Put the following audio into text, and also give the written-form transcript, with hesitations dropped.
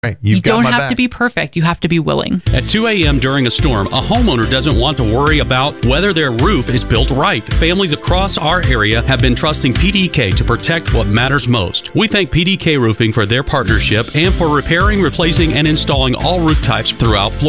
Right. You don't have to be perfect. You have to be willing. At 2 a.m. during a storm, a homeowner doesn't want to worry about whether their roof is built right. Families across our area have been trusting PDK to protect what matters most. We thank PDK Roofing for their partnership and for repairing, replacing, and installing all roof types throughout Florida.